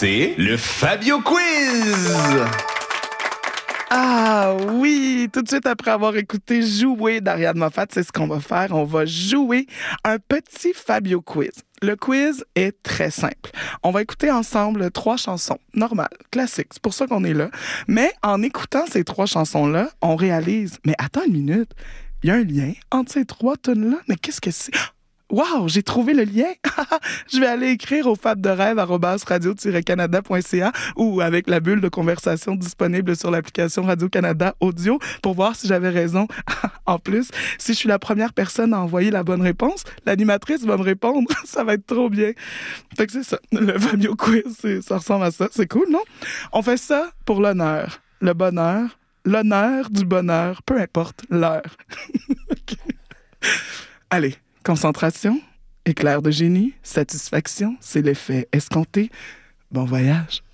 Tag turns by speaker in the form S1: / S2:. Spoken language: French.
S1: C'est le Fabio Quiz!
S2: Ah oui, tout de suite après avoir écouté Jouer d'Ariane Moffat, c'est ce qu'on va faire. On va jouer un petit Fabio Quiz. Le quiz est très simple. On va écouter ensemble 3 chansons, normales, classiques, c'est pour ça qu'on est là. Mais en écoutant ces 3 chansons-là, on réalise, mais attends une minute, il y a un lien entre ces 3 tunes-là, mais qu'est-ce que c'est? Wow, j'ai trouvé le lien. Je vais aller écrire au fabderêve@radio-canada.ca ou avec la bulle de conversation disponible sur l'application Radio-Canada Audio pour voir si j'avais raison. En plus, si je suis la première personne à envoyer la bonne réponse, l'animatrice va me répondre. Ça va être trop bien. Fait que c'est ça. Le Fabio Quiz, ça ressemble à ça. C'est cool, non? On fait ça pour l'honneur, le bonheur, l'honneur du bonheur, peu importe l'heure. Okay. Allez. Concentration, éclair de génie, satisfaction, c'est l'effet escompté. Bon voyage.